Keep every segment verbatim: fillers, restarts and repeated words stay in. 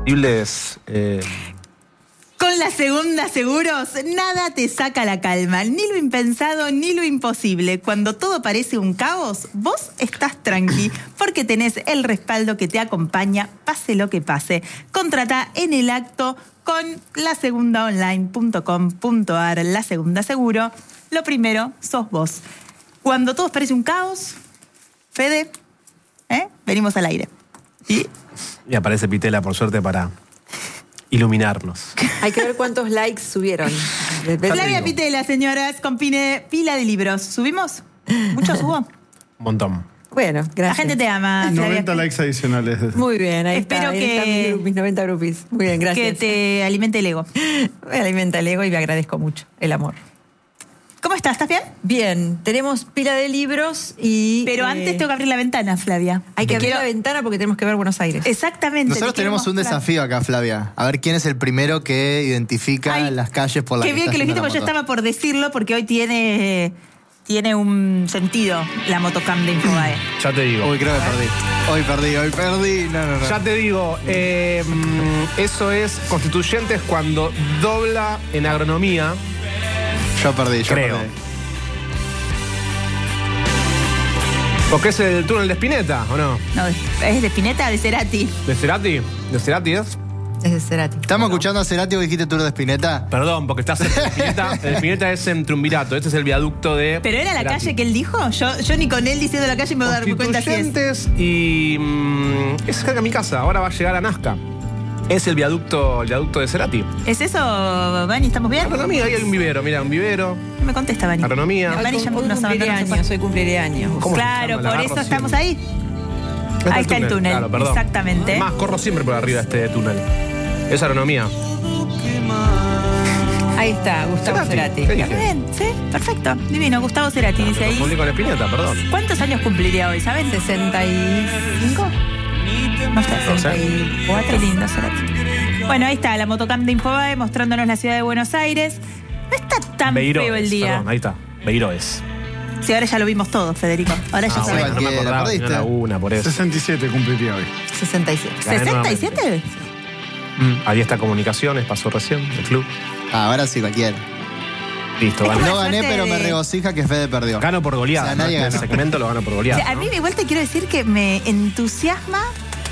Indescriptibles. Eh... Con la Segunda Seguros, nada te saca la calma, ni lo impensado ni lo imposible. Cuando todo parece un caos, vos estás tranqui, porque tenés el respaldo que te acompaña, pase lo que pase. Contratá en el acto con la segunda online punto com punto a r. La Segunda Seguro, lo primero sos vos. Cuando todo parece un caos, Fede, ¿eh? venimos al aire. Y, y aparece Pitela, por suerte, para iluminarnos. Hay que ver cuántos likes subieron. Flavia Pitela, señoras, con pine, pila de libros. ¿Subimos? ¿Muchos hubo? Un montón. Bueno, gracias. La gente te ama, Flavia. noventa likes adicionales. Muy bien, ahí Espero está. Ahí que- están mis, group- mis noventa groupies. Muy bien, gracias. Que te alimente el ego. Me alimenta el ego y me agradezco mucho el amor. ¿Cómo estás? ¿Estás bien? Bien, tenemos pila de libros y... Pero eh, antes tengo que abrir la ventana, Flavia. Hay que Te abrir quiero- la ventana porque tenemos que ver Buenos Aires. Exactamente. Nosotros te quiero tenemos un mostrar. desafío acá, Flavia. A ver quién es el primero que identifica Ay, las calles por las Qué que bien está que lo dijiste, yendo porque yo la moto. estaba por decirlo, porque hoy tiene, tiene un sentido la motocam de Infobae. Ya te digo. Uy, creo que perdí. Hoy perdí, hoy perdí. No, no, no. Ya te digo, eh, mm, eso es Constituyentes cuando dobla en agronomía. Yo perdí, yo Creo. perdí. Porque es el túnel de Spinetta, ¿o no? No, es de Spinetta, de Cerati. ¿De Cerati? ¿De Cerati es? Es de Cerati. ¿Estamos escuchando a Cerati o dijiste Tour de Spinetta? Perdón, porque estás en Spinetta. El Spinetta es en Triunvirato. Este es el viaducto de. ¿Pero era la Cerati. calle que él dijo? Yo, yo ni con él diciendo la calle me voy a dar cuenta si es. Constituyentes y. mm, es cerca de mi casa. Ahora va a llegar a Nazca. Es el viaducto, el viaducto de Cerati. ¿Es eso, Vani? ¿Estamos bien? Agronomía, ahí hay un vivero. Mira, un vivero. No me contesta, Vani. Agronomía. Vani ya Hoy nos cumpliré abandonó, se fue. años, hoy cumpliré años. ¿Cómo se Claro, llama? La por agarro eso estamos ahí. Este Ahí es está el túnel, Claro, perdón. exactamente. Más, corro siempre por arriba de este túnel. Es agronomía. Ahí está, Gustavo Cerati. ¿Qué Muy dije? bien, sí, perfecto. Divino, Gustavo Cerati dice Me ahí. confundí con Spinetta, perdón. ¿Cuántos años cumpliría hoy, saben? sesenta y cinco. No sé, sesenta y cuatro. Qué lindo, Cerati. Bueno, ahí está la motocam de Infobae mostrándonos la ciudad de Buenos Aires. No está tan Beiroes, feo el día. Perdón, ahí está. Beiroes. Sí, ahora ya lo vimos todo, Federico. Ahora ya Ah, sabemos. bueno, no me Cualquiera, acordaba. perdiste. Tenía la una, por eso. sesenta y siete cumpliría hoy. sesenta y siete. Gané ¿sesenta y siete? Ahí está Comunicaciones, pasó recién, el club. Ah, ahora sí, cualquiera. Listo, Es gané. como No gané, suerte pero me de- regocija que Fede perdió. Gano por goleada. O sea, ¿no? nadie El ganó. segmento lo gano por goleada. O sea, a ¿no? mí igual te quiero decir que me entusiasma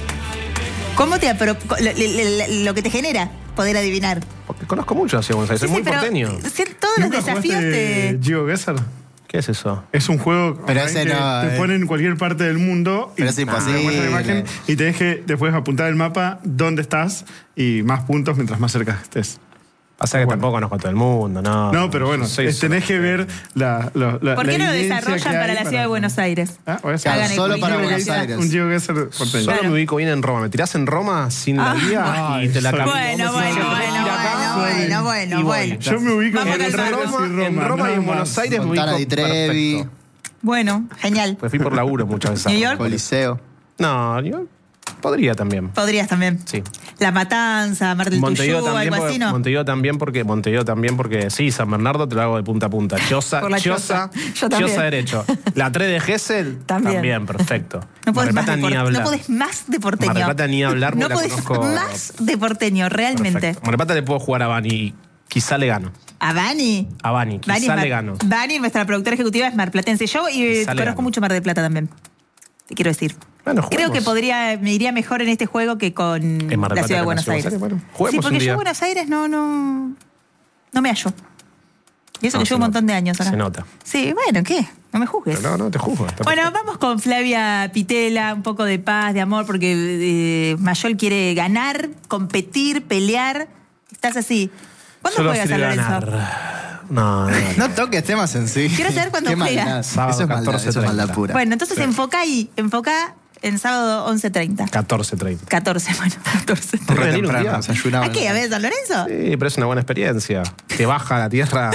cómo te apro- lo, lo- lo que te genera poder adivinar. Porque conozco mucho a Ciudad de Buenos Aires, soy Sí, muy sí, pero porteño. si- todos los ¿Nunca desafíos jugaste te... Geo Gesser? ¿Qué es eso? Es un juego Pero online ese que no, te eh. ponen en cualquier parte del mundo Pero y es te imposible. muestra la imagen y tenés que después apuntar el mapa dónde estás y más puntos mientras más cerca estés. Pasa que Bueno. tampoco conozco a todo el mundo, ¿no? No, pero bueno, Soy- es- tenés que ver la, la, la ¿Por qué la no lo evidencia desarrollan que para hay la ciudad de Buenos Aires? Ah, voy a hacer- Claro, Hagan el solo quiz para de Buenos velocidad. Aires. Un Geo Gesser porteño. Solo Claro. me ubico bien en Roma. ¿Me tirás en Roma sin la Ah. guía? Ay, y te la soy- camino. Bueno, Vamos a bueno, hacer bueno, ir acá, bueno, bueno, bueno, y voy. bueno. Yo me ubico Vamos en a En calmar. Buenos Roma, Aires y en Roma, Roma y nada en Buenos más. Aires me Fontana ubico di Trevi, perfecto. Bueno, genial. Pues fui por laburo muchas veces. a New Roma. York. Coliseo. No, yo podría también. Podrías también. Sí. La Matanza, Mar del Montevideo Tuyú, también, algo así, porque, ¿no? Montevideo también porque Montevideo también porque sí, San Bernardo te lo hago de punta a punta. Choza, Por la Choza, Choza. Yo también. Choza derecho. La tres de Gesell También. también, perfecto. No podés, Mar más del de Plata ni por- hablar. no podés más de porteño. Mar del Plata ni hablar porque No la podés conozco. más de porteño, realmente. Perfecto. Mar del Plata le puedo jugar a Bani y quizá le gano. ¿A Bani? A Bani, Bani quizá es le mar- gano. Bani, nuestra productora ejecutiva, es marplatense. Yo y Quizá le conozco gano. mucho Mar del Plata también. Te quiero decir. Bueno, Creo juguemos. que podría, me iría mejor en este juego que con En Mar del la Plata ciudad de que en Buenos la ciudad Aires. de Buenos Aires. Bueno, juguemos sí, porque un día. yo Buenos Aires no, no, no me hallo. Y eso No, que se llevo un montón nota. de años ahora. Se nota. Sí, bueno, ¿qué? No me juzgues. Pero no, no te juzgo. está Bueno, perfecto. vamos con Flavia Pitela, un poco de paz, de amor, porque eh, Mayol quiere ganar, competir, pelear. Estás así. ¿Cuándo Solo juegas a sirve Lorenzo? ganar. No, no, no. No toques temas en sí. Quiero saber cuándo Qué juega. maldad. Sábado, Eso es maldad, catorce eso es maldad treinta. pura. Bueno, entonces enfoca ahí, enfoca en sábado once treinta. catorce treinta. catorce, bueno, catorce. Re Venir un temprano, día. desayunaba. ¿A qué? ¿A ver San Lorenzo? Sí, pero es una buena experiencia. Te baja a la tierra.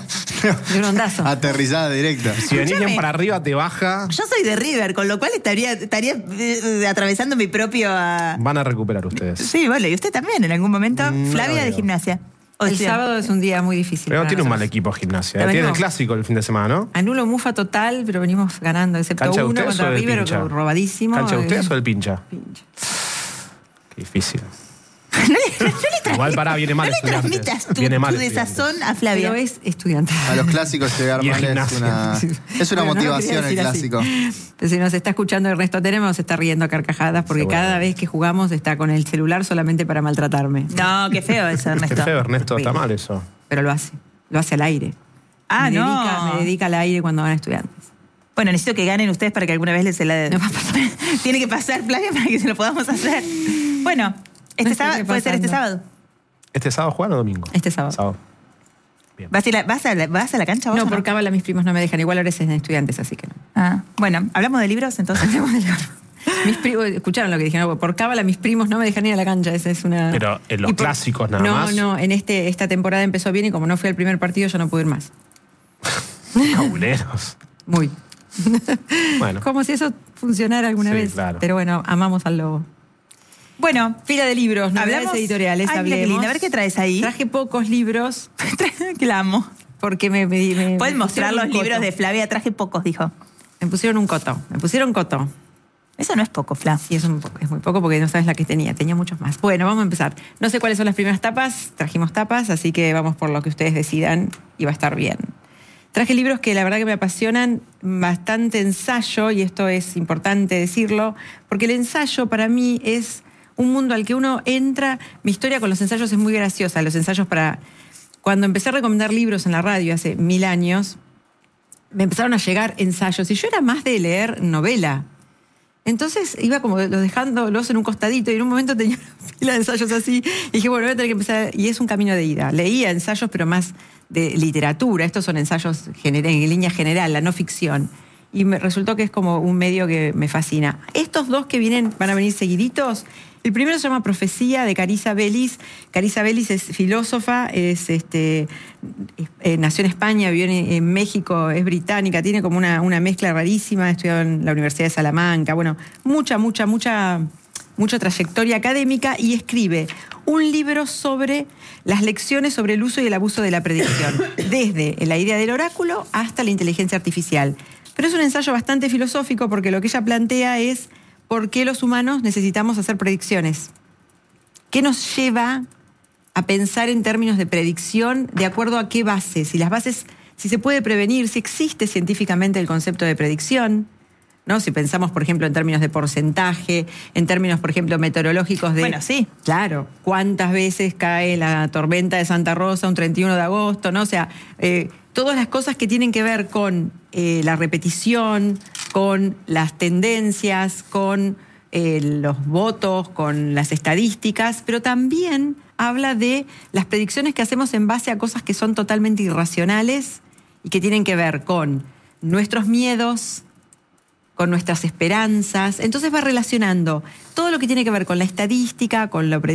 De un ondazo. Aterrizada directa. Si venís Escúchame. bien para arriba, te baja. Yo soy de River, con lo cual estaría, estaría eh, atravesando mi propio... ah, Van a recuperar ustedes. Sí, bueno, y usted también en algún momento. Mm, Flavia no de veo. gimnasia. O El sea, sábado es un día muy difícil. Pero no para tiene un mal nosotros. equipo gimnasia. Pero ¿eh? Tiene el venimos- clásico el fin de semana, ¿no? Anulo mufa total, pero venimos ganando, excepto ¿Cancha de uno ustedes o contra del River, pincha? robadísimo. ¿Cancha de eh, ustedes o del pincha? pincha. Qué difícil. No le, no le transmitas- Igual pará, viene mal no le estudiantes. transmitas tu, Viene mal tu desazón a Flavia. Pero es estudiante. A los clásicos llegar Y el mal es gimnasio. una, es una Bueno, no lo motivación quería el decir clásico. así. Pero si nos está escuchando Ernesto Tenemos, se está riendo a carcajadas porque Seguro. cada vez que jugamos está con el celular solamente para maltratarme. No, qué feo eso, Qué Ernesto. feo, Ernesto, está mal eso. Pero lo hace. Lo hace al aire. Ah, me no. Dedica, me dedica al aire cuando van estudiantes. Bueno, necesito que ganen ustedes para que alguna vez les se la... No va a pasar. Tiene que pasar, Flavia, para que se lo podamos hacer. Bueno, este No sábado, estaría puede ser este pasando. sábado. ¿Este sábado juegan o domingo? Este sábado. ¿Vas a, ir a, vas a la, vas a la cancha vos No, o por cábala mis primos no me dejan. Igual ahora es en estudiantes, así que no. Ah, bueno, ¿hablamos de libros entonces? Mis primos, escucharon lo que dije, no, por cábala mis primos no me dejan ir a la cancha, esa es una... Pero en los Y por- clásicos nada no, más. No, no, en este, esta temporada empezó bien y como no fui al primer partido yo no pude ir más. Cabuleros. Muy. Bueno. Como si eso funcionara alguna Sí, vez. claro. Pero bueno, amamos al lobo. Bueno, Fila de libros, novedades hablamos... editoriales, Ay, mira qué hablemos. linda. A ver qué traes ahí. Traje pocos libros Que la amo. porque me... me, me Pueden me mostrar pusieron los un libros coto. de Flavia. Traje pocos, dijo. Me pusieron un coto, me pusieron coto. Eso no es poco, Fla. Sí, es, un poco, es muy poco porque no sabes la que tenía, tenía muchos más. Bueno, vamos a empezar. No sé cuáles son las primeras tapas, trajimos tapas, así que vamos por lo que ustedes decidan y va a estar bien. Traje libros que la verdad que me apasionan, bastante ensayo, y esto es importante decirlo, porque el ensayo para mí es un mundo al que uno entra. Mi historia con los ensayos es muy graciosa. Los ensayos para... Cuando empecé a recomendar libros en la radio hace mil años, me empezaron a llegar ensayos y yo era más de leer novela. Entonces iba como los dejándolos en un costadito y en un momento tenía una fila de ensayos así y dije, bueno, voy a tener que empezar, y es un camino de ida. Leía ensayos pero más de literatura, estos son ensayos gener- en línea general, la no ficción. Y me resultó que es como un medio que me fascina. Estos dos que vienen, van a venir seguiditos. El primero se llama Profecía, de Carissa Bellis. Carissa Bellis es filósofa, es, este, eh, nació en España, vivió en, en México, es británica, tiene como una, una mezcla rarísima, ha estudiado en la Universidad de Salamanca, bueno, mucha, mucha, mucha, mucha trayectoria académica, y escribe un libro sobre las lecciones sobre el uso y el abuso de la predicción, desde la idea del oráculo hasta la inteligencia artificial. Pero es un ensayo bastante filosófico porque lo que ella plantea es por qué los humanos necesitamos hacer predicciones. ¿Qué nos lleva a pensar en términos de predicción? ¿De acuerdo a qué bases? Si las bases, si se puede prevenir, si existe científicamente el concepto de predicción, ¿no? Si pensamos, por ejemplo, en términos de porcentaje, en términos, por ejemplo, meteorológicos de... Bueno, sí. Claro, cuántas veces cae la tormenta de Santa Rosa un treinta y uno de agosto, ¿no? O sea, eh, todas las cosas que tienen que ver con eh, la repetición, con las tendencias, con eh, los votos, con las estadísticas, pero también habla de las predicciones que hacemos en base a cosas que son totalmente irracionales y que tienen que ver con nuestros miedos, con nuestras esperanzas. Entonces va relacionando todo lo que tiene que ver con la estadística, con, lo,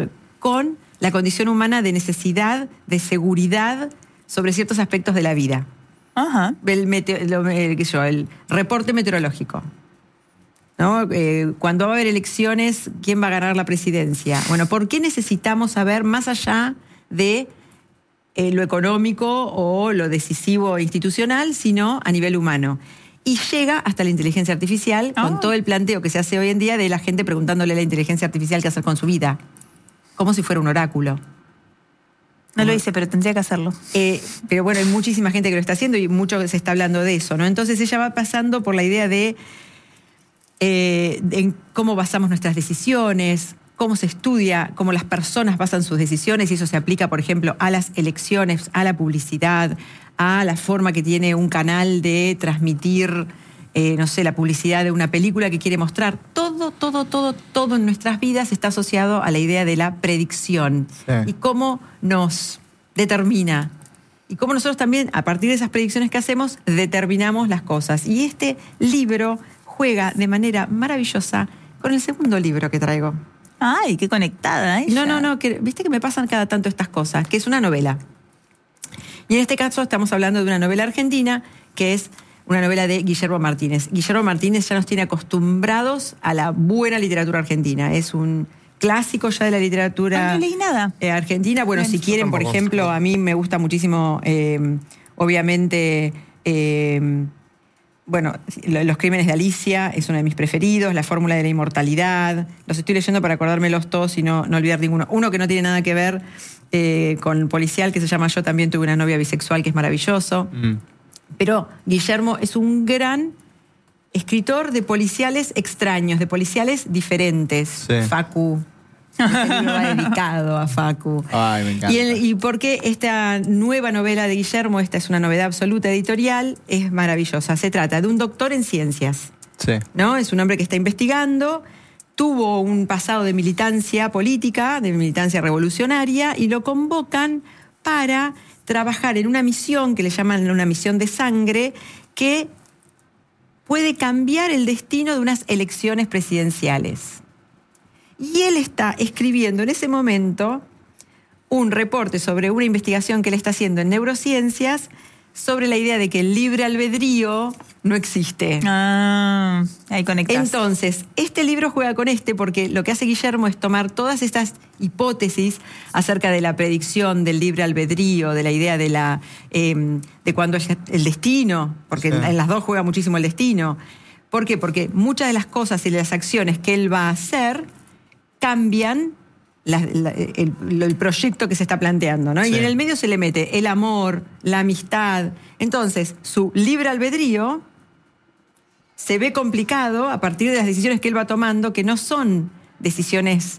con la condición humana de necesidad, de seguridad sobre ciertos aspectos de la vida. Ajá. El, meteo, lo, el, qué sé yo, el reporte meteorológico, ¿no? Eh, cuando va a haber elecciones, ¿quién va a ganar la presidencia? Bueno, ¿por qué necesitamos saber más allá de eh, lo económico o lo decisivo institucional, sino a nivel humano? Y llega hasta la inteligencia artificial Oh. con todo el planteo que se hace hoy en día de la gente preguntándole a la inteligencia artificial qué hacer con su vida, como si fuera un oráculo. No lo hice, pero tendría que hacerlo. Eh, pero bueno, hay muchísima gente que lo está haciendo y mucho se está hablando de eso, ¿no? Entonces ella va pasando por la idea de, eh, de en cómo basamos nuestras decisiones, cómo se estudia, cómo las personas basan sus decisiones, y eso se aplica, por ejemplo, a las elecciones, a la publicidad, a la forma que tiene un canal de transmitir, eh, no sé, la publicidad de una película que quiere mostrar. Todo, todo, todo, todo en nuestras vidas está asociado a la idea de la predicción. Sí. Y cómo nos determina. Y cómo nosotros también, a partir de esas predicciones que hacemos, determinamos las cosas. Y este libro juega de manera maravillosa con el segundo libro que traigo. Ay, qué conectada ella. No, no, no, que, viste que me pasan cada tanto estas cosas, que es una novela. Y en este caso estamos hablando de una novela argentina, que es una novela de Guillermo Martínez. Guillermo Martínez ya nos tiene acostumbrados a la buena literatura argentina. Es un clásico ya de la literatura Ah, no leí nada. eh, argentina. Bueno, Bien. si quieren, por Tampoco. ejemplo, a mí me gusta muchísimo, eh, obviamente, eh, bueno, Los crímenes de Alicia es uno de mis preferidos, La fórmula de la inmortalidad. Los estoy leyendo para acordármelos todos y no, no olvidar ninguno. Uno que no tiene nada que ver eh, con policial, que se llama Yo también tuve una novia bisexual, que es maravilloso. Mm. Pero Guillermo es un gran escritor de policiales extraños, de policiales diferentes. Sí. Facu. Este libro va dedicado a Facu. Ay, me encanta. Y, el, y por qué esta nueva novela de Guillermo, esta es una novedad absoluta editorial, es maravillosa. Se trata de un doctor en ciencias. Sí. ¿No? Es un hombre que está investigando, tuvo un pasado de militancia política, de militancia revolucionaria, y lo convocan para trabajar en una misión que le llaman una misión de sangre, que puede cambiar el destino de unas elecciones presidenciales. Y él está escribiendo en ese momento un reporte sobre una investigación que él está haciendo en neurociencias sobre la idea de que el libre albedrío no existe. Ah, ahí conectás. Entonces, este libro juega con este porque lo que hace Guillermo es tomar todas estas hipótesis acerca de la predicción del libre albedrío, de la idea de la eh, de cuando es el destino, porque sí. en, en las dos juega muchísimo el destino. ¿Por qué? Porque muchas de las cosas y de las acciones que él va a hacer cambian la, la, el, el proyecto que se está planteando, ¿no? Sí. Y en el medio se le mete el amor, la amistad. Entonces, su libre albedrío se ve complicado a partir de las decisiones que él va tomando, que no son decisiones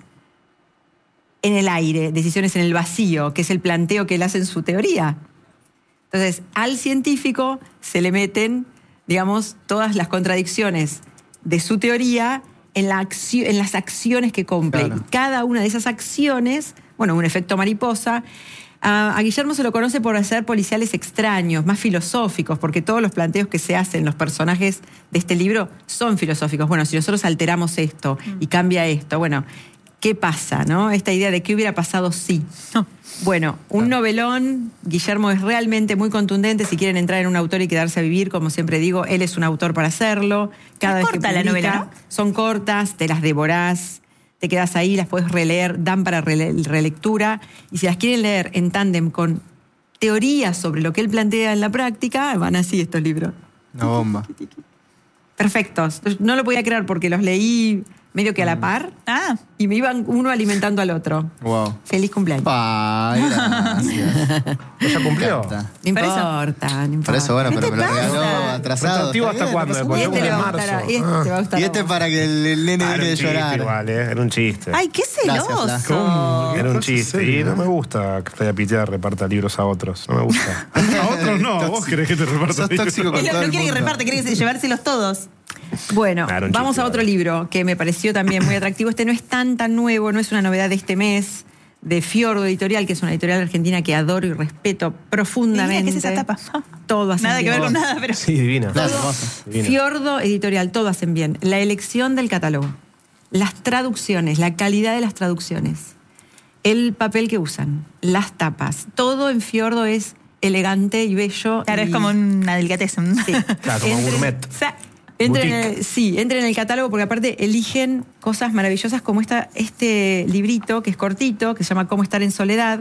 en el aire, decisiones en el vacío, que es el planteo que él hace en su teoría. Entonces, al científico se le meten, digamos, todas las contradicciones de su teoría en, la acción, en las acciones que cumple. Claro. Cada una de esas acciones, bueno, un efecto mariposa. A, a Guillermo se lo conoce por hacer policiales extraños, más filosóficos, porque todos los planteos que se hacen, los personajes de este libro, son filosóficos. Bueno, si nosotros alteramos esto y cambia esto, bueno, ¿qué pasa, no? Esta idea de qué hubiera pasado si. No. Bueno, un novelón. Guillermo es realmente muy contundente. Si quieren entrar en un autor y quedarse a vivir, como siempre digo, él es un autor para hacerlo. Cada vez que publica, la novela, ¿no? Son cortas, te las devorás, te quedas ahí, las puedes releer, dan para rele relectura. Y si las quieren leer en tándem con teorías sobre lo que él plantea en la práctica, van así estos libros. Una bomba. Perfectos. No lo podía creer porque los leí medio que a la par. Ah. Y me iban uno alimentando al otro. Wow. Feliz cumpleaños. Ay, gracias. ¿Ya cumplió? No importa, no importa. Por eso, bueno, ¿Qué pero me lo pasa? regaló atrasado. ¿Rotativo hasta bien, cuándo? no Porque Este de le va a marzo. gustar, este te va a gustar. Y este para que el, el nene Ah, deje era de un chiste llorar. igual, ¿eh? Era un chiste. Ay, qué celoso. Gracias, ¿Cómo? Era un ¿Qué chiste. pasa, Y no me gusta que Flavia Pitiá reparta libros a otros. No me gusta. A otros no, vos querés que te reparta. Sos tóxico con Él todo no el quiere que mundo. reparte, quiere llevárselos todos. Bueno, Claro, un vamos chiste, a otro vale. libro que me pareció también muy atractivo. Este no es tan, tan nuevo, no es una novedad de este mes, de Fiordo Editorial, que es una editorial argentina que adoro y respeto profundamente. Mira, ¿qué es esa tapa? Todo hacen Nada que bien. ver con nada, pero... Sí, divina. Claro, hermoso. Divina. Fiordo Editorial, todo hacen bien. La elección del catálogo, las traducciones, la calidad de las traducciones, el papel que usan, las tapas, todo en Fiordo es elegante y bello. Claro, y... es como una delicatessen. Sí. Claro, como Entre- gourmet. O sea, Entren en Boutique. el, sí, entren en el catálogo porque aparte eligen cosas maravillosas como esta, este librito que es cortito, que se llama Cómo estar en soledad.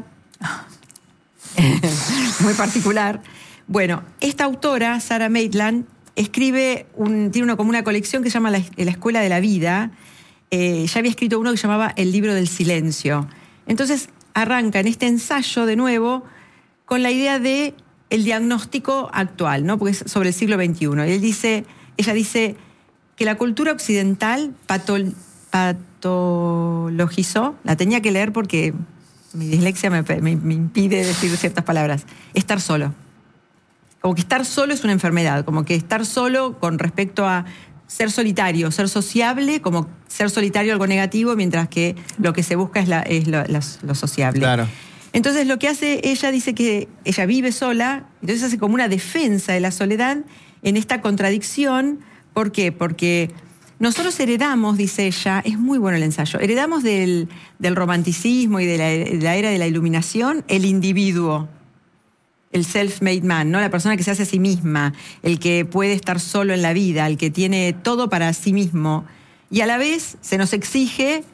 Muy particular. Bueno, esta autora, Sarah Maitland, escribe, un, tiene una, como una colección que se llama La, la Escuela de la Vida. Eh, ya había escrito uno que se llamaba El libro del silencio. Entonces arranca en este ensayo de nuevo con la idea de el diagnóstico actual, ¿no? Porque es sobre el siglo veintiuno. Y él dice, ella dice que la cultura occidental patol, patologizó, la tenía que leer porque mi dislexia me, me, me impide decir ciertas palabras, estar solo. Como que estar solo es una enfermedad, como que estar solo con respecto a ser solitario, ser sociable, como ser solitario algo negativo, mientras que lo que se busca es, la, es lo, la, lo sociable. Claro. Entonces lo que hace, ella dice que ella vive sola, entonces hace como una defensa de la soledad en esta contradicción. ¿Por qué? Porque nosotros heredamos, dice ella, es muy bueno el ensayo, heredamos del, del romanticismo y de la, de la era de la iluminación el individuo, el self-made man, ¿no? La persona que se hace a sí misma, el que puede estar solo en la vida, el que tiene todo para sí mismo. Y a la vez se nos exige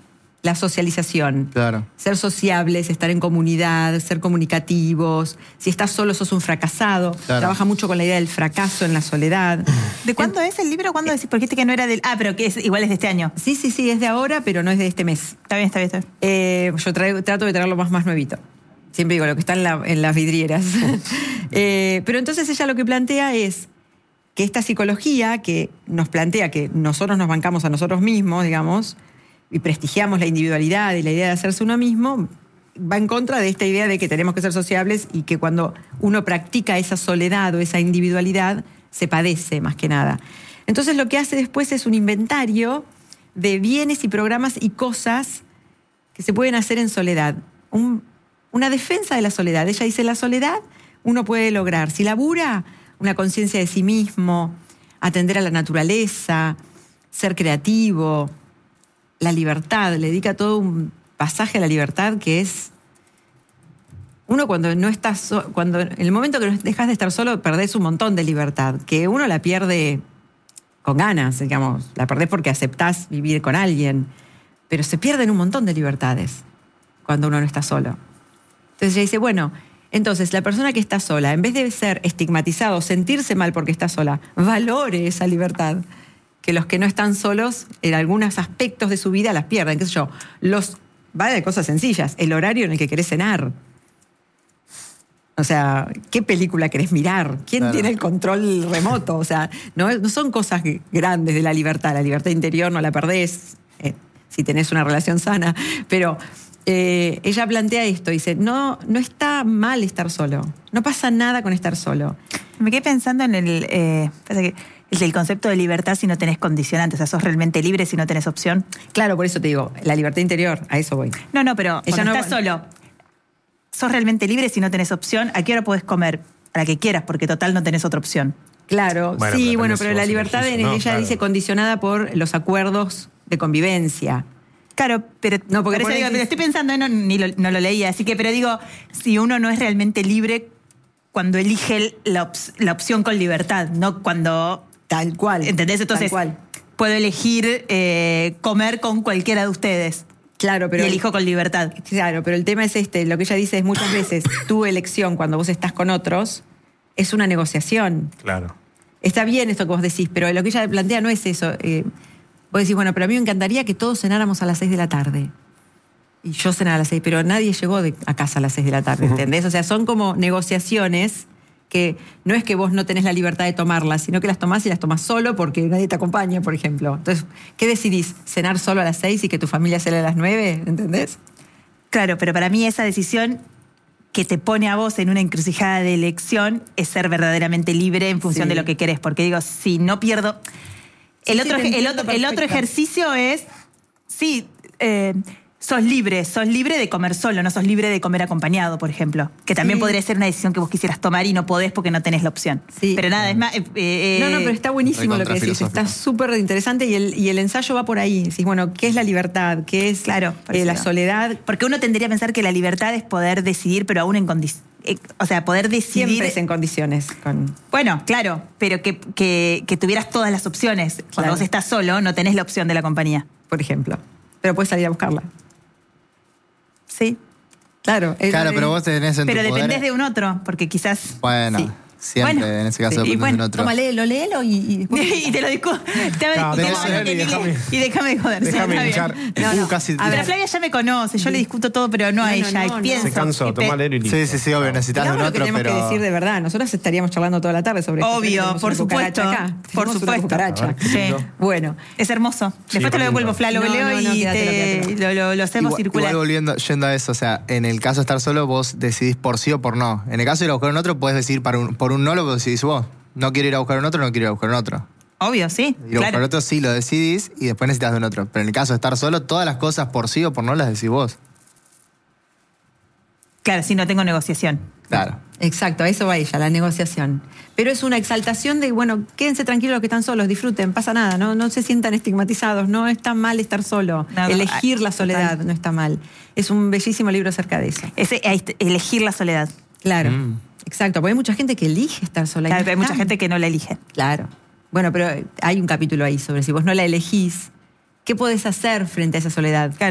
la socialización. Claro. Ser sociables, estar en comunidad, ser comunicativos. Si estás solo, sos un fracasado. Claro. Trabaja mucho con la idea del fracaso en la soledad. ¿De cuándo es el libro? ¿Cuándo decís? Porque dijiste que no era del... Ah, pero que es, igual es de este año. Sí, sí, sí, es de ahora, pero no es de este mes. Está bien, está bien, está bien. Eh, yo traigo- trato de traerlo más, más nuevito. Siempre digo lo que está en, la- en las vidrieras. Eh, pero entonces ella lo que plantea es que esta psicología que nos plantea que nosotros nos bancamos a nosotros mismos, digamos, y prestigiamos la individualidad y la idea de hacerse uno mismo, va en contra de esta idea de que tenemos que ser sociables y que cuando uno practica esa soledad o esa individualidad, se padece más que nada. Entonces lo que hace después es un inventario de bienes y programas y cosas que se pueden hacer en soledad. Un- una defensa de la soledad. Ella dice, la soledad uno puede lograr, si labura, una conciencia de sí mismo, atender a la naturaleza, ser creativo, la libertad. Le dedica todo un pasaje a la libertad que es... Uno cuando no estás... so- cuando en el momento que dejas de estar solo, perdés un montón de libertad, que uno la pierde con ganas, digamos. La perdés porque aceptás vivir con alguien, pero se pierden un montón de libertades cuando uno no está solo. Entonces ella dice, bueno, entonces la persona que está sola, en vez de ser estigmatizado, sentirse mal porque está sola, valore esa libertad. Que los que no están solos, en algunos aspectos de su vida las pierden. Qué sé yo, los, va de cosas sencillas, el horario en el que querés cenar. O sea, ¿qué película querés mirar? ¿Quién Claro. tiene el control remoto? O sea, no, no son cosas grandes de la libertad. La libertad interior no la perdés eh, si tenés una relación sana. Pero eh, ella plantea esto, dice, no, no está mal estar solo. No pasa nada con estar solo. Me quedé pensando en el, eh, pasa que el, el concepto de libertad si no tenés condicionantes. O sea, sos realmente libre si no tenés opción. Claro, por eso te digo, la libertad interior, a eso voy. No, no, pero Ella cuando no- estás solo, sos realmente libre si no tenés opción. ¿A qué hora podés comer? A la que quieras, porque total no tenés otra opción. Claro, Bueno, sí, pero bueno, tenés pero vos la el libertad en ejercicio, ¿no? ella Claro. dice condicionada por los acuerdos de convivencia. Claro, pero, No, porque por eso por ahí digo, dices- pero estoy pensando, no, ni lo, no lo leía, así que, pero digo, si uno no es realmente libre cuando elige el- la, ops- la opción con libertad, no cuando... Tal cual. ¿Entendés? Entonces, Tal cual. puedo elegir eh, comer con cualquiera de ustedes. Claro, pero y elijo con libertad. Claro, pero el tema es este, lo que ella dice es muchas veces tu elección cuando vos estás con otros es una negociación. Claro. Está bien esto que vos decís, pero lo que ella plantea no es eso. Eh, vos decís, bueno, pero a mí me encantaría que todos cenáramos a las seis de la tarde. Y yo cenara a las seis, pero nadie llegó de, a casa a las seis de la tarde, ¿entendés? O sea, son como negociaciones que no es que vos no tenés la libertad de tomarlas, sino que las tomás y las tomás solo porque nadie te acompaña, por ejemplo. Entonces, ¿qué decidís? ¿Cenar solo a las seis y que tu familia cene a las nueve? ¿Entendés? Claro, pero para mí esa decisión que te pone a vos en una encrucijada de elección es ser verdaderamente libre en función Sí. de lo que querés. Porque digo, si no pierdo... El, Sí, otro, sí, te el, entiendo otro, el otro perfecto. ejercicio es, sí, eh, sos libre, sos libre de comer solo, no sos libre de comer acompañado, por ejemplo. Que también Sí. podría ser una decisión que vos quisieras tomar y no podés porque no tenés la opción. Sí. Pero nada, es más... eh, eh, No, no, pero está buenísimo lo que recontra decís. Está filosófico. súper interesante y el, y el ensayo va por ahí. Decís, bueno, ¿qué es la libertad? ¿Qué es Claro, por eh, eso la digo. soledad? Porque uno tendría a pensar que la libertad es poder decidir, pero aún en condiciones... O sea, poder decidir... Siempre es en condiciones. Con... Bueno, claro, pero que, que, que tuvieras todas las opciones. Cuando Claro. vos estás solo, no tenés la opción de la compañía. por ejemplo. Pero puedes salir a buscarla. Sí. Claro. es- Claro, pero vos tenés en Pero tu poder... dependés de un otro, porque quizás... Bueno, Sí. siempre Bueno, en ese caso sí, y dependés bueno, de un otro. Toma, léelo, léelo y, y después... y te lo discuto. Claro, y, tenés déjame, que leer y déjame- y déjame de joder. sí, déjame está bien. hinchar. No, no. Uh, casi- A Pero ver, Flavia ya me conoce, yo le discuto todo, pero no, a No, no, ella. no, y pienso Se cansó, que pe- tomá leer y listo. Sí, sí, sí, obvio, necesitas de Digamos un lo que otro, tenemos pero... que decir de verdad. Nosotros estaríamos charlando toda la tarde sobre esto. Obvio, Tenemos por una cucaracha supuesto, acá. por Tenemos una supuesto. cucaracha. A ver, qué Sí. lindo. Bueno, Es hermoso. Después te lo por devuelvo, lindo. Fla, lo No, leo no, no, y quédatelo, te- quédatelo. lo, lo- lo hacemos Igual, circular. igual volviendo, yendo a eso, o sea, en el caso de estar solo, vos decidís por sí o por no. En el caso de ir a buscar un otro, puedes decidir para un- por un no, lo decidís vos. No quiero ir a buscar un otro, no quiero ir a buscar un otro. Obvio, sí. Ir a buscar Claro. otro sí lo decidís y después necesitas de un otro. Pero en el caso de estar solo, todas las cosas por sí o por no las decís vos. Claro, sí, no tengo negociación. Claro. exacto, a eso va ella, la negociación. Pero es una exaltación de, bueno, quédense tranquilos los que están solos, disfruten, pasa nada, no, no se sientan estigmatizados, no está mal estar solo. No, no, Elegir la total. soledad no está mal. Es un bellísimo libro acerca de eso. Ese, ahí está, elegir la soledad. Claro, Mm. exacto, porque hay mucha gente que elige estar sola. y Claro, no hay mucha está. gente que no la elige. Claro. Bueno, pero hay un capítulo ahí sobre si vos no la elegís, ¿qué podés hacer frente a esa soledad? Claro.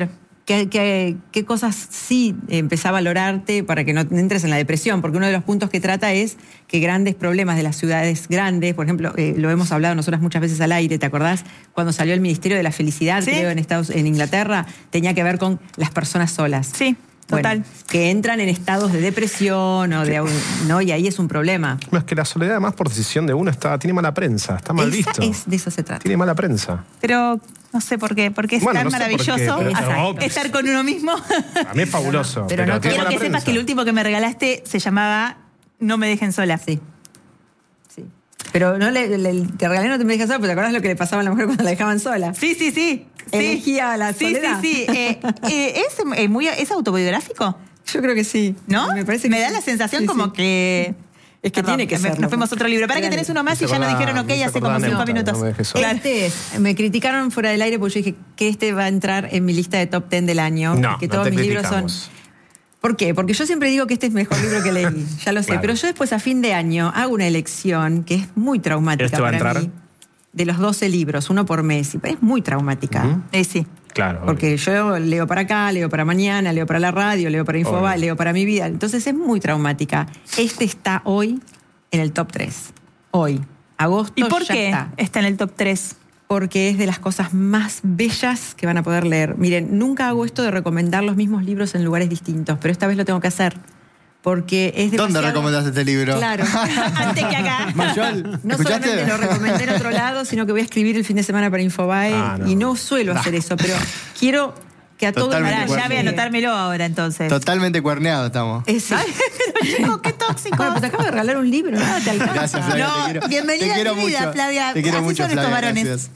qué, qué, qué cosas sí empezá a valorarte para que no entres en la depresión, porque uno de los puntos que trata es que grandes problemas de las ciudades grandes, por ejemplo, eh, lo hemos hablado nosotras muchas veces al aire, ¿te acordás? Cuando salió el Ministerio de la Felicidad, Sí. creo, en, Estados, en Inglaterra, tenía que ver con las personas solas. Sí, total. Bueno, que entran en estados de depresión o de, ¿no? Y ahí es un problema. No, es que la soledad, además, por decisión de uno, está, tiene mala prensa, está mal Esa visto. es, de eso se trata. Tiene mala prensa. Pero no sé por qué, porque es Bueno, tan no sé por qué, maravilloso pero- Exacto. pero- estar con uno mismo. A mí es fabuloso. Pero Pero, no tiene Quiero mala que sepas prensa. que el último que me regalaste se llamaba No me dejen sola. Sí. Sí. Pero no le, le- te regalé No te me dejas sola, pero ¿te acordás lo que le pasaba a la mujer cuando la dejaban sola? Sí, sí, sí. sí. Elegía la Sí, soledad. sí, sí. Eh, eh, ¿es, eh, muy, ¿Es autobiográfico? Yo creo que sí. ¿No? Me parece que Me da sí. la sensación Sí, como sí. que... Es que Perdón, tiene que me- ser. Nos fuimos a otro libro. Para que tenés uno más y Me ya nos acordaba- dijeron ok me hace acordaba como cinco neta, minutos. no me dejes sola. Este es, me criticaron fuera del aire porque yo dije que este va a entrar en mi lista de top ten del año. No, que no todos te mis libros son. criticamos. ¿Por qué? Porque yo siempre digo que este es el mejor libro que leí, ya lo sé. Claro. Pero yo después a fin de año hago una elección que es muy traumática ¿Este va a para entrar? mí. De los doce libros, uno por mes. Y es muy traumática. Ujú. Eh, sí. Claro. Porque yo leo para acá, leo para mañana, leo para la radio, leo para Infobae, Obvio. leo para mi vida. Entonces es muy traumática. Este está hoy en el top tres. Hoy. Agosto ¿Y por ya qué está. está en el top tres? Porque es de las cosas más bellas que van a poder leer. Miren, nunca hago esto de recomendar los mismos libros en lugares distintos, pero esta vez lo tengo que hacer. Porque es demasiado... ¿Dónde recomendaste este libro? Claro. Antes que acá. Mayol, No ¿escuchaste? solamente lo recomendé en otro lado, sino que voy a escribir el fin de semana para Infobae. Ah, no. Y no suelo hacer eso, pero quiero que a todos... Totalmente Pará, de ya voy a acuerdo. anotármelo ahora entonces. Totalmente cuerneado estamos. Es, sí. Chico, qué tóxico. Bueno, pero te acabo de regalar un libro, nada te alcanza. Gracias, Flavia. No, te quiero, bienvenida te quiero a mi vida, mucho. Flavia. Te quiero Así mucho, son estos Flavia. varones. Gracias.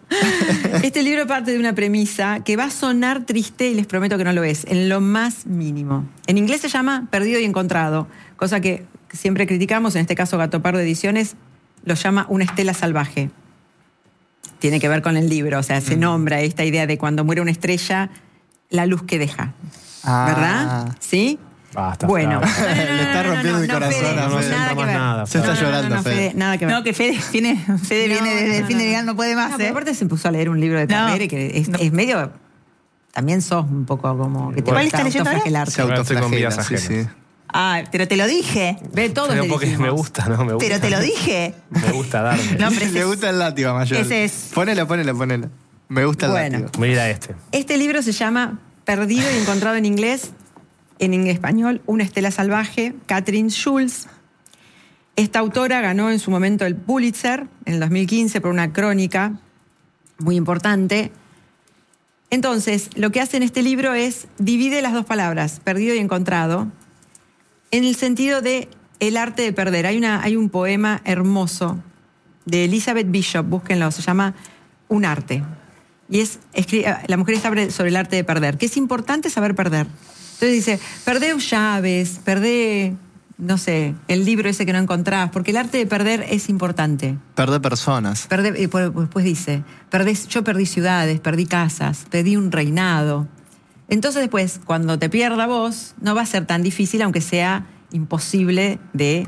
Este libro parte de una premisa que va a sonar triste y les prometo que no lo es, en lo más mínimo. En inglés se llama Perdido y Encontrado, cosa que siempre criticamos, en este caso Gato Pardo Ediciones lo llama Una estela salvaje. Tiene que ver con el libro, o sea, se nombra esta idea de cuando muere una estrella, la luz que deja. Ah. ¿Verdad? ¿Sí? Basta, Bueno. Flavia. Le está rompiendo el corazón Fede, a No Fede. siento nada que más ver. nada, Se está No, no, no, llorando, no, Fede. Fede, nada que ver. No, que Fede viene, Fede No, viene desde no, el fin de no. día, no puede más, No, ¿eh? pero aparte se puso a leer un libro de No. carrera que es, No. es medio... También sos un poco como que te ¿Cuál gusta estás leyendo ahora? autoflagelarte. Se Ahora estoy con autoflagela, vidas sí, ajenas. sí. Ah, pero te lo dije. Ve, todos Pero le porque dijimos. me gusta, ¿no? Me gusta. Pero te lo dije. Me gusta darme. No, pero ese Le es- gusta el látigo a Mayol. ese es- Ponelo, ponelo, ponelo. Me gusta el Bueno. látigo. Voy a ir a este. Este libro se llama Perdido y Encontrado en inglés, en español, Una estela salvaje, Catherine Schulz. Esta autora ganó en su momento el Pulitzer en el dos mil quince por una crónica muy importante. Entonces, lo que hace en este libro es divide las dos palabras, perdido y encontrado, en el sentido de el arte de perder. Hay, una, hay un poema hermoso de Elizabeth Bishop, búsquenlo, se llama Un arte. Y es, escri- la mujer está sobre el arte de perder, que es importante saber perder. Entonces dice, perdé llaves, perdé, no sé, el libro ese que no encontrás, porque el arte de perder es importante. Perder personas. Perdé- y por- después dice, perdé, yo perdí ciudades, perdí casas, perdí un reinado. Entonces después, cuando te pierda vos, no va a ser tan difícil, aunque sea imposible de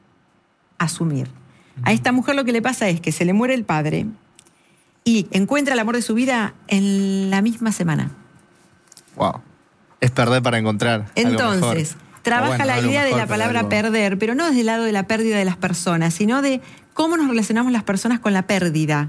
asumir. A esta mujer lo que le pasa es que se le muere el padre y encuentra el amor de su vida en la misma semana. Wow. Es perder para encontrar. algo Entonces, mejor. trabaja O bueno, la algo idea de mejor, la pero palabra algo- perder, pero no desde el lado de la pérdida de las personas, sino de cómo nos relacionamos las personas con la pérdida.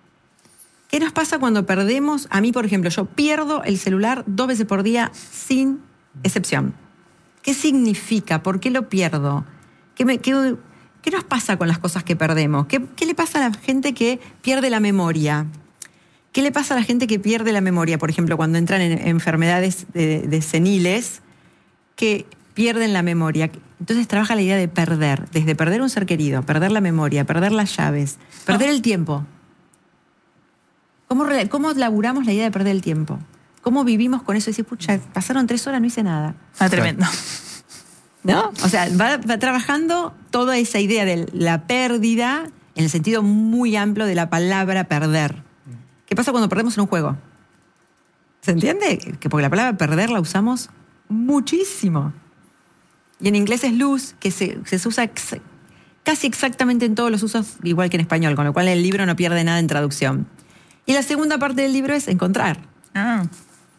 ¿Qué nos pasa cuando perdemos? A mí, por ejemplo, yo pierdo el celular dos veces por día sin excepción. ¿Qué significa? ¿Por qué lo pierdo? ¿Qué, me- qué- qué nos pasa con las cosas que perdemos? ¿Qué, qué le pasa a la gente que pierde la memoria? ¿Qué le pasa a la gente que pierde la memoria? Por ejemplo, cuando entran en enfermedades de, de seniles que pierden la memoria. Entonces trabaja la idea de perder, desde perder un ser querido, perder la memoria, perder las llaves, perder el tiempo. ¿Cómo, re- cómo laburamos la idea de perder el tiempo? ¿Cómo vivimos con eso? Decir, pucha, pasaron tres horas, no hice nada. Ah, tremendo. ¿No? O sea, va, va trabajando toda esa idea de la pérdida en el sentido muy amplio de la palabra perder. ¿Qué pasa cuando perdemos en un juego? ¿Se entiende? Que porque la palabra perder la usamos muchísimo. Y en inglés es lose, que se, se usa ex- casi exactamente en todos los usos, igual que en español, con lo cual el libro no pierde nada en traducción. Y la segunda parte del libro es encontrar. Ah.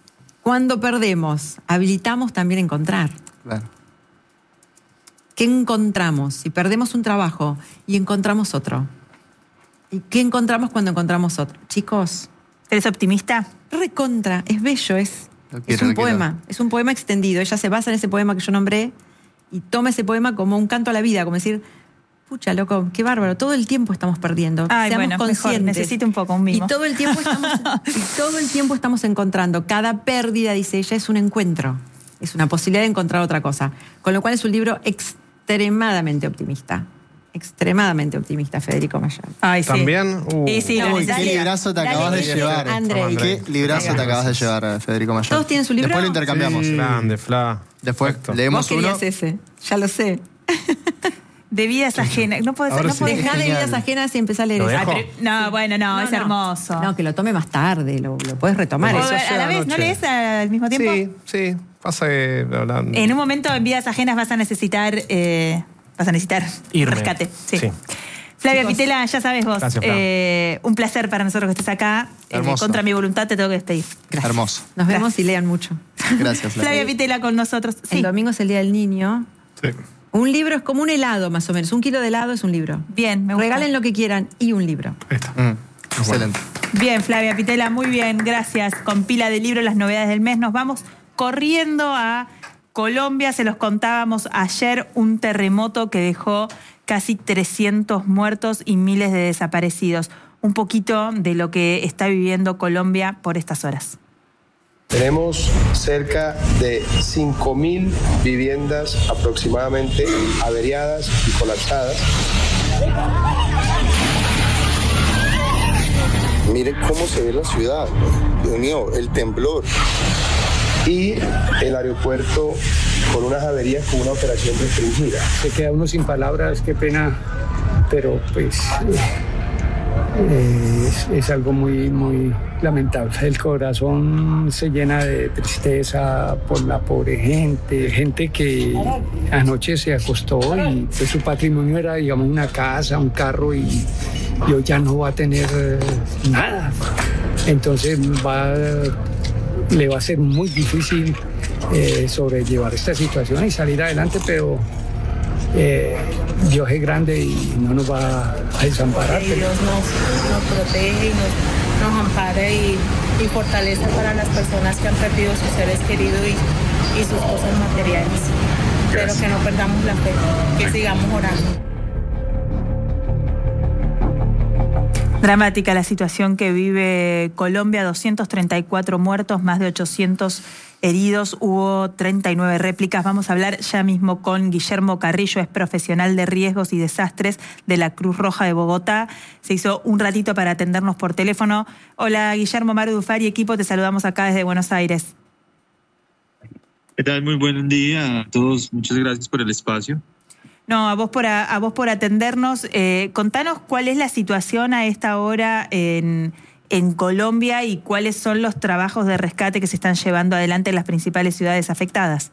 Cuando perdemos, habilitamos también encontrar. Claro. ¿Qué encontramos? Si perdemos un trabajo y encontramos otro. ¿Y qué encontramos cuando encontramos otro? Chicos, ¿Eres optimista? recontra, es bello, es, Lo quiero, es un lo quiero. poema, es un poema extendido. Ella se basa en ese poema que yo nombré y toma ese poema como un canto a la vida, como decir, pucha, loco, qué bárbaro, todo el tiempo estamos perdiendo. Ay, Seamos bueno, mejor, conscientes. necesito un poco, un mimo. Y todo el tiempo estamos, y todo el tiempo estamos encontrando. Cada pérdida, dice ella, es un encuentro. Es una posibilidad de encontrar otra cosa. Con lo cual es un libro extremadamente optimista. Extremadamente optimista, Federico Mayer. Ay, sí. También. Uh. Y sí, lo Uy, qué necesito. librazo te Dale, acabas de Guille. llevar. Andrei. Qué librazo te acabas de llevar, Federico Mayor. ¿Todos tienen su libro? Después lo intercambiamos. Sí. Grande, Fla. Después Perfecto. leemos Vos uno. querías ese, ya lo sé. De vidas ajenas. No puedes, Ahora no sí. podés- Dejá de Genial. vidas ajenas y empezá a leer ¿Lo ese. dejo? Ay, pero- no, bueno, no, es hermoso. No, que lo tome más tarde, lo, lo puedes retomar. O Eso a llega la vez, ¿no anoche. lees al mismo tiempo? Sí, sí. Pasa que. la verdad, En un momento en vidas ajenas vas a necesitar, eh, vas a necesitar Irme. rescate. Sí. Sí. Flavia Chicos. Pitela, ya sabes vos, Gracias, Flavia. eh, un placer para nosotros que estés acá. Eh, Hermoso. contra mi voluntad te tengo que despedir. Hermoso. Nos vemos y lean mucho. Gracias, Flavia Flavia. Pitela con nosotros. Sí, El domingo es el Día del Niño. Sí. Un libro es como un helado, más o menos. Un kilo de helado es un libro. bien, me gusta. Regalen lo que quieran y un libro. Ahí está. Mm, excelente. Bien, Flavia Pitela, muy bien, gracias. Con pila de libros, las novedades del mes. Nos vamos corriendo a Colombia. Se los contábamos ayer, un terremoto que dejó casi trescientos muertos y miles de desaparecidos. Un poquito de lo que está viviendo Colombia por estas horas. Tenemos cerca de cinco mil viviendas aproximadamente averiadas y colapsadas. Miren cómo se ve la ciudad. Dios mío, el temblor. Y el aeropuerto con unas averías, con una operación restringida. Se queda uno sin palabras, qué pena, pero pues eh, es, es algo muy, muy lamentable. El corazón se llena de tristeza por la pobre gente, gente que anoche se acostó y pues, su patrimonio era, digamos, una casa, un carro y, y hoy ya no va a tener eh, nada. Entonces va, le va a ser muy difícil eh, sobrellevar esta situación y salir adelante, pero eh, Dios es grande y no nos va a desamparar. Que Dios nos, nos protege y nos, nos ampare y, y fortalece para las personas que han perdido sus seres queridos y, y sus cosas materiales. Pero que no perdamos la fe, que sigamos orando. Dramática la situación que vive Colombia, doscientos treinta y cuatro muertos, más de ochocientos heridos, hubo treinta y nueve réplicas. Vamos a hablar ya mismo con Guillermo Carrillo, es profesional de riesgos y desastres de la Cruz Roja de Bogotá. Se hizo un ratito para atendernos por teléfono. Hola Guillermo, Maru Dufar y equipo, te saludamos acá desde Buenos Aires. ¿Qué tal? Muy buen día a todos. Muchas gracias por el espacio. No, a vos por, a, a vos por atendernos. Eh, contanos cuál es la situación a esta hora en, en Colombia y cuáles son los trabajos de rescate que se están llevando adelante en las principales ciudades afectadas.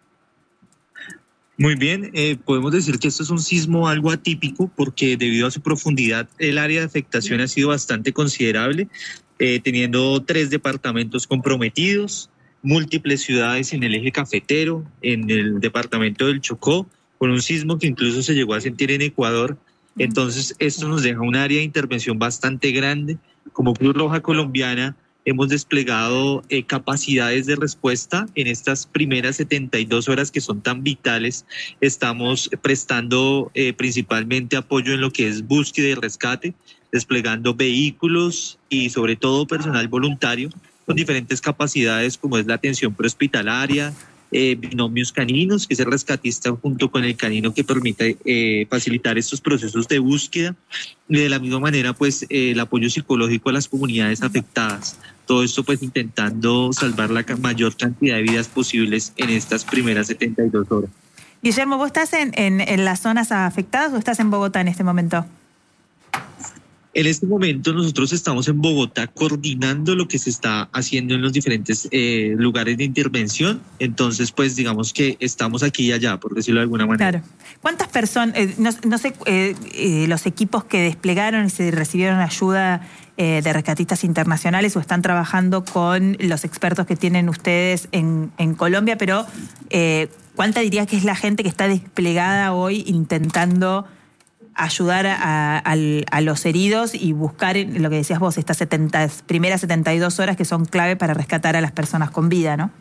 Muy bien, eh, podemos decir que esto es un sismo algo atípico porque debido a su profundidad el área de afectación ha sido bastante considerable, eh, teniendo tres departamentos comprometidos, múltiples ciudades en el eje cafetero, en el departamento del Chocó, con un sismo que incluso se llegó a sentir en Ecuador. Entonces esto nos deja un área de intervención bastante grande. Como Cruz Roja Colombiana hemos desplegado eh, capacidades de respuesta en estas primeras setenta y dos horas que son tan vitales. Estamos prestando eh, principalmente apoyo en lo que es búsqueda y rescate, desplegando vehículos y sobre todo personal voluntario con diferentes capacidades como es la atención prehospitalaria, Eh, binomios caninos, que es el rescatista junto con el canino que permite eh, facilitar estos procesos de búsqueda, y de la misma manera pues eh, el apoyo psicológico a las comunidades afectadas, todo esto pues intentando salvar la mayor cantidad de vidas posibles en estas primeras setenta y dos horas. Guillermo, ¿vos estás en, en, en las zonas afectadas o estás en Bogotá en este momento? En este momento nosotros estamos en Bogotá coordinando lo que se está haciendo en los diferentes eh, lugares de intervención. Entonces, pues digamos que estamos aquí y allá, por decirlo de alguna manera. Claro. ¿Cuántas personas, eh, no, no sé, eh, eh, los equipos que desplegaron y se recibieron ayuda eh, de rescatistas internacionales o están trabajando con los expertos que tienen ustedes en, en Colombia, pero eh, ¿cuánta dirías que es la gente que está desplegada hoy intentando ayudar a, a, a los heridos y buscar lo que decías vos, estas setenta, primeras setenta y dos horas que son clave para rescatar a las personas con vida, ¿no?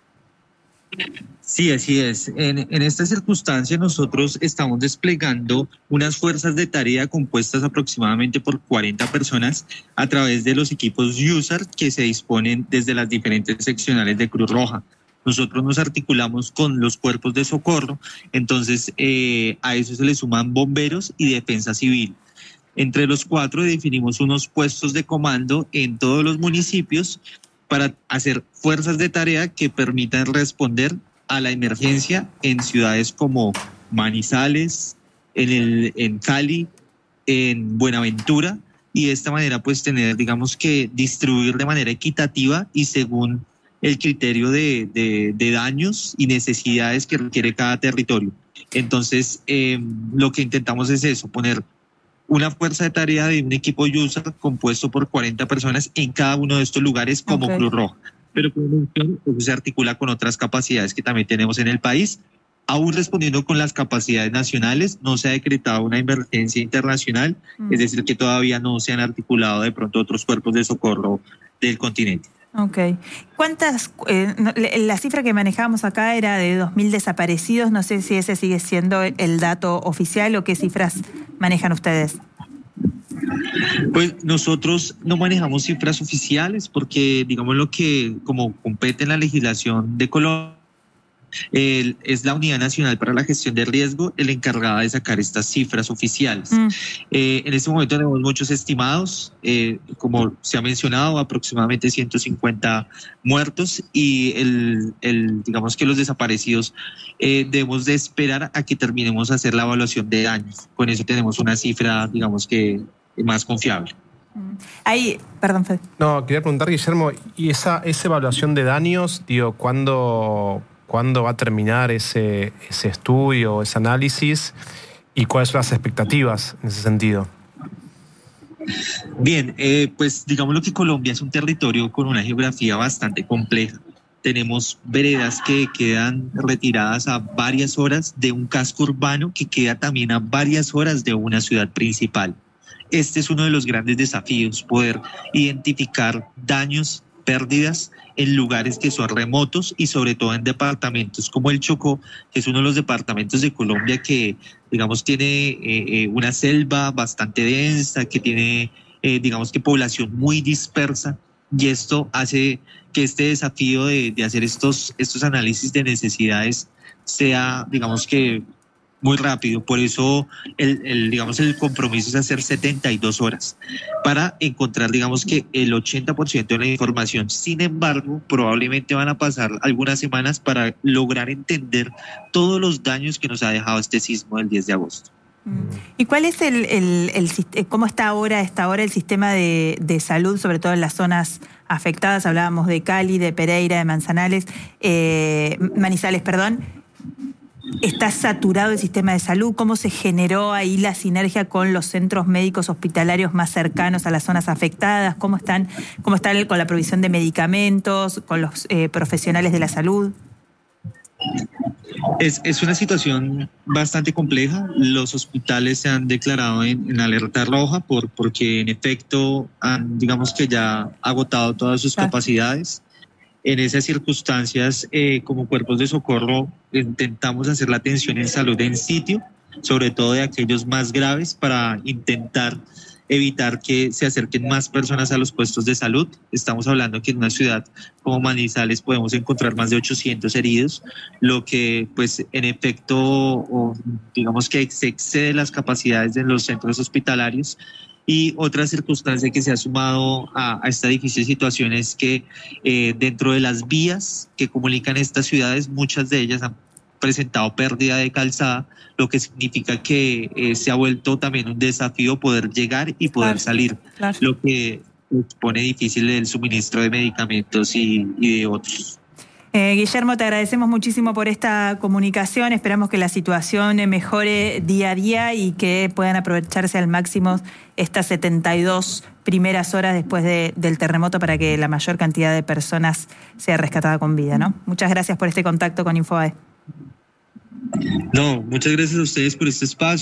Sí, así es. En, en esta circunstancia nosotros estamos desplegando unas fuerzas de tarea compuestas aproximadamente por cuarenta personas a través de los equipos U S A R que se disponen desde las diferentes seccionales de Cruz Roja. Nosotros nos articulamos con los cuerpos de socorro, entonces eh, a eso se le suman bomberos y defensa civil. Entre los cuatro definimos unos puestos de comando en todos los municipios para hacer fuerzas de tarea que permitan responder a la emergencia en ciudades como Manizales, en, el, en Cali, en Buenaventura, y de esta manera pues tener, digamos que distribuir de manera equitativa y según el criterio de, de, de daños y necesidades que requiere cada territorio. Entonces, eh, lo que intentamos es eso, poner una fuerza de tarea de un equipo U S A R compuesto por cuarenta personas en cada uno de estos lugares como okay. Cruz Roja. Pero se articula con otras capacidades que también tenemos en el país. Aún respondiendo con las capacidades nacionales, no se ha decretado una emergencia internacional, mm. es decir, que todavía no se han articulado de pronto otros cuerpos de socorro del continente. Ok. ¿Cuántas? Eh, la cifra que manejábamos acá era de dos mil desaparecidos. No sé si ese sigue siendo el dato oficial o qué cifras manejan ustedes. Pues nosotros no manejamos cifras oficiales porque, digamos, lo que como compete en la legislación de Colombia, El, es la Unidad Nacional para la Gestión de Riesgo el encargada de sacar estas cifras oficiales. Mm. Eh, en este momento tenemos muchos estimados, eh, como se ha mencionado, aproximadamente ciento cincuenta muertos y el, el, digamos que los desaparecidos eh, debemos de esperar a que terminemos a hacer la evaluación de daños. Con eso tenemos una cifra, digamos que más confiable. Ahí, perdón, Fede. No, quería preguntar, Guillermo, ¿y esa, esa evaluación de daños, digo, cuándo... ¿Cuándo va a terminar ese, ese estudio, ese análisis? ¿Y cuáles son las expectativas en ese sentido? Bien, eh, pues digamos que Colombia es un territorio con una geografía bastante compleja. Tenemos veredas que quedan retiradas a varias horas de un casco urbano que queda también a varias horas de una ciudad principal. Este es uno de los grandes desafíos, poder identificar daños, pérdidas en lugares que son remotos y sobre todo en departamentos como el Chocó, que es uno de los departamentos de Colombia que, digamos, tiene eh, una selva bastante densa, que tiene, eh, digamos, que población muy dispersa, y esto hace que este desafío de, de hacer estos, estos análisis de necesidades sea, digamos, que muy rápido. Por eso el, el, digamos, el compromiso es hacer setenta y dos horas para encontrar, digamos, que el ochenta por ciento de la información. Sin embargo, probablemente van a pasar algunas semanas para lograr entender todos los daños que nos ha dejado este sismo del diez de agosto. ¿Y cuál es el, el, el cómo está ahora, está ahora el sistema de, de salud, sobre todo en las zonas afectadas? Hablábamos de Cali, de Pereira, de Manzanales, eh, Manizales, perdón. ¿Está saturado el sistema de salud? ¿Cómo se generó ahí la sinergia con los centros médicos hospitalarios más cercanos a las zonas afectadas? ¿Cómo están, cómo están con la provisión de medicamentos, con los eh, profesionales de la salud? Es, es una situación bastante compleja. Los hospitales se han declarado en, en alerta roja por, porque en efecto han, digamos que ya agotado todas sus claro. capacidades. En esas circunstancias, eh, como cuerpos de socorro, intentamos hacer la atención en salud en sitio, sobre todo de aquellos más graves, para intentar evitar que se acerquen más personas a los puestos de salud. Estamos hablando que en una ciudad como Manizales podemos encontrar más de ochocientos heridos, lo que pues en efecto, o, digamos que se excede las capacidades de los centros hospitalarios. Y otra circunstancia que se ha sumado a, a esta difícil situación es que eh, dentro de las vías que comunican estas ciudades, muchas de ellas han presentado pérdida de calzada, lo que significa que eh, se ha vuelto también un desafío poder llegar y poder claro, salir, claro. lo que pone difícil el suministro de medicamentos y, y de otros. Eh, Guillermo, te agradecemos muchísimo por esta comunicación. Esperamos que la situación mejore día a día y que puedan aprovecharse al máximo estas setenta y dos primeras horas después de, del terremoto para que la mayor cantidad de personas sea rescatada con vida, ¿no? Muchas gracias por este contacto con Infobae. No, muchas gracias a ustedes por este espacio.